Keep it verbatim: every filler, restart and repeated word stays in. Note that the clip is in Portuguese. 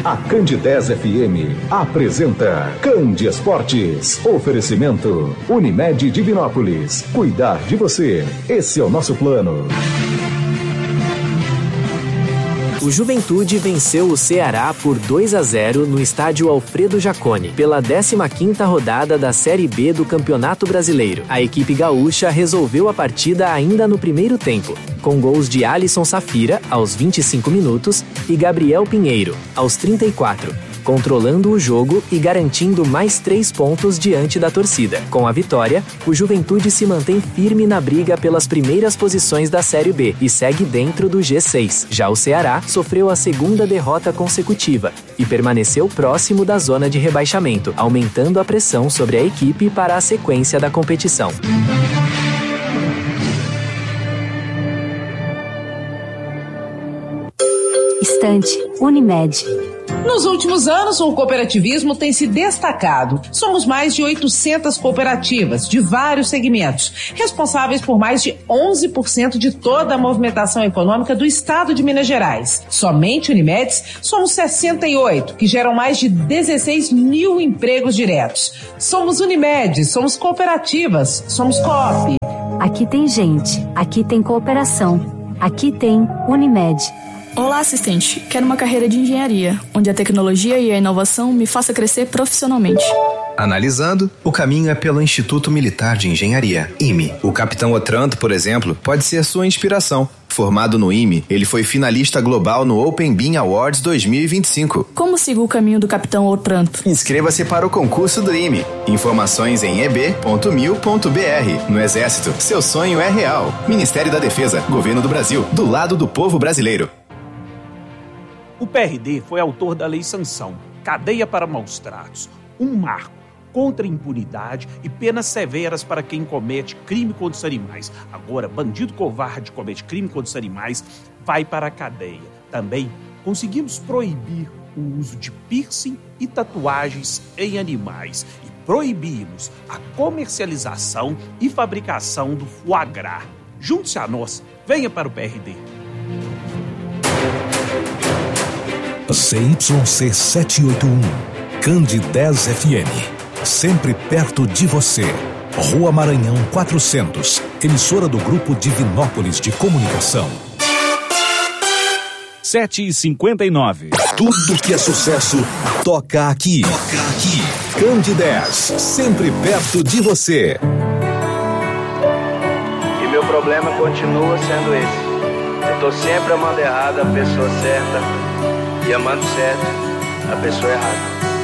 A Candidez F M apresenta Candi Esportes. Oferecimento Unimed Divinópolis. Cuidar de você. Esse é o nosso plano. O Juventude venceu o Ceará por dois a zero no estádio Alfredo Jaconi, pela décima quinta rodada da Série B do Campeonato Brasileiro. A equipe gaúcha resolveu a partida ainda no primeiro tempo, com gols de Alisson Safira, aos vinte e cinco minutos, e Gabriel Pinheiro, aos trinta e quatro. Controlando o jogo e garantindo mais três pontos diante da torcida. Com a vitória, o Juventude se mantém firme na briga pelas primeiras posições da Série B e segue dentro do G seis. Já o Ceará sofreu a segunda derrota consecutiva e permaneceu próximo da zona de rebaixamento, aumentando a pressão sobre a equipe para a sequência da competição. Estante Unimed. Nos últimos anos, o cooperativismo tem se destacado. Somos mais de oitocentas cooperativas, de vários segmentos, responsáveis por mais de onze por cento de toda a movimentação econômica do estado de Minas Gerais. Somente Unimedes, somos sessenta e oito, que geram mais de dezesseis mil empregos diretos. Somos Unimed, somos cooperativas, somos Coop. Aqui tem gente, aqui tem cooperação, aqui tem Unimed. Olá, assistente. Quero uma carreira de engenharia, onde a tecnologia e a inovação me faça crescer profissionalmente. Analisando, o caminho é pelo Instituto Militar de Engenharia, I M E. O capitão Otranto, por exemplo, pode ser sua inspiração. Formado no I M E, ele foi finalista global no Open Bean Awards dois mil e vinte e cinco. Como sigo o caminho do capitão Otranto? Inscreva-se para o concurso do I M E. Informações em e b ponto mil ponto b r. No Exército, seu sonho é real. Ministério da Defesa, Governo do Brasil, do lado do povo brasileiro. O P R D foi autor da Lei Sanção, cadeia para maus tratos, um marco contra a impunidade e penas severas para quem comete crime contra os animais. Agora, bandido covarde que comete crime contra os animais vai para a cadeia. Também conseguimos proibir o uso de piercing e tatuagens em animais e proibimos a comercialização e fabricação do foie gras. Junte-se a nós, venha para o P R D. C Y C setecentos e oitenta e um, Candidez F M, sempre perto de você. Rua Maranhão quatrocentos, emissora do Grupo Divinópolis de Comunicação. sete e cinquenta e nove. Tudo que é sucesso, toca aqui. Toca aqui. Candidez, sempre perto de você. E meu problema continua sendo esse. Eu tô sempre amando errado a pessoa certa e amando certo a pessoa errada.